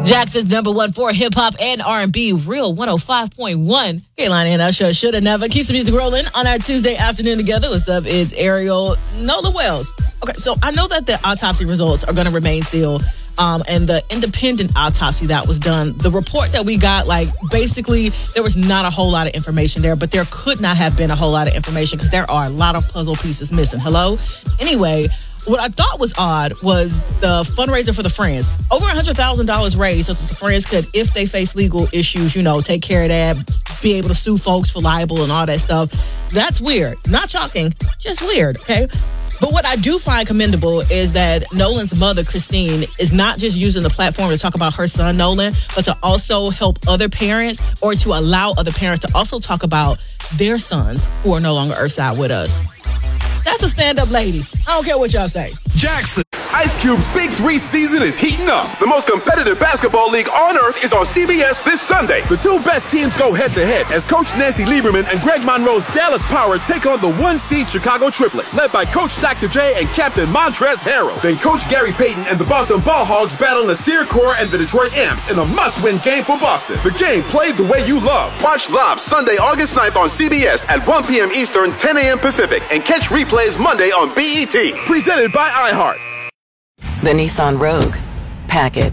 Jackson's number one for hip-hop and R&B, Real 105.1. Kaylani and Usher, Shoulda Never. Keeps the music rolling on our Tuesday afternoon together. What's up? It's Ariel Nola Wells. Okay, so I know that the autopsy results are going to remain sealed. And the independent autopsy that was done, the report that we got, basically, there was not a whole lot of information there, but there could not have been a whole lot of information because there are a lot of puzzle pieces missing. Hello? Anyway, what I thought was odd was the fundraiser for the Friends. Over $100,000 raised so that the Friends could, if they face legal issues, take care of that, be able to sue folks for libel and all that stuff. That's weird. Not shocking, just weird, okay? But what I do find commendable is that Nolan's mother, Christine, is not just using the platform to talk about her son, Nolan, but to also help other parents or to allow other parents to also talk about their sons who are no longer earthside with us. That's a stand-up lady. I don't care what y'all say. Jackson. Ice Cube's Big 3 season is heating up. The most competitive basketball league on earth is on CBS this Sunday. The two best teams go head-to-head as Coach Nancy Lieberman and Greg Monroe's Dallas Power take on the one-seed Chicago Triplets, led by Coach Dr. J and Captain Montrezl Harrell. Then Coach Gary Payton and the Boston Ball Hogs battle Nasir Kaur and the Detroit Amps in a must-win game for Boston. The game played the way you love. Watch live Sunday, August 9th on CBS at 1 p.m. Eastern, 10 a.m. Pacific, and catch replays Monday on BET. Presented by iHeart. The Nissan Rogue. Pack it.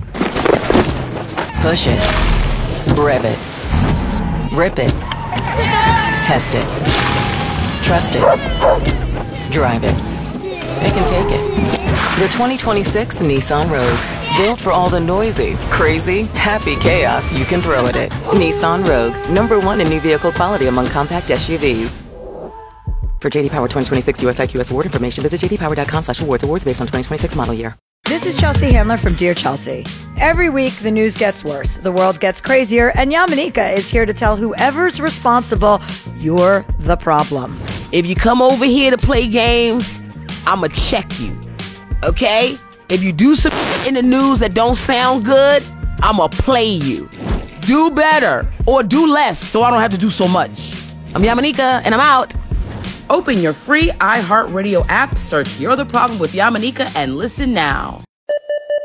Push it. Rev it. Rip it. Test it. Trust it. Drive it. Pick and take it. The 2026 Nissan Rogue. Built for all the noisy, crazy, happy chaos you can throw at it. Nissan Rogue. #1 in new vehicle quality among compact SUVs. For JD Power 2026 US IQS award information, visit jdpower.com/awards. Awards based on 2026 model year. This is Chelsea Handler from Dear Chelsea. Every week, the news gets worse, the world gets crazier, and Yamanika is here to tell whoever's responsible, you're the problem. If you come over here to play games, I'ma check you, okay? If you do some in the news that don't sound good, I'ma play you. Do better, or do less, so I don't have to do so much. I'm Yamanika, and I'm out. Open your free iHeartRadio app, search You're the Problem with Yamanika, and listen now.